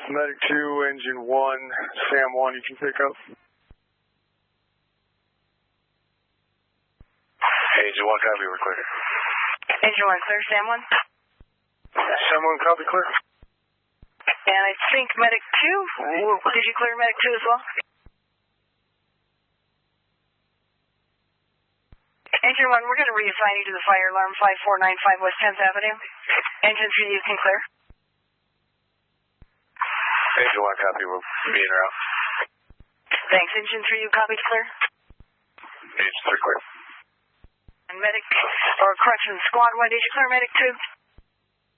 Medic 2, Engine 1, Sam 1, you can pick up. Engine 1, copy, we're clear. Engine 1, clear. Sam 1? Sam 1, copy, clear. And I think Medic 2, did you clear Medic 2 as well? Engine 1, we're going to reassign you to the fire alarm 5495 West 10th Avenue. Engine 3, you can clear. Engine 1, copy, we'll be in route. Thanks. Engine 3, you copied clear? Engine 3, clear. And Medic, or correction, Squad 1, did you clear Medic 2?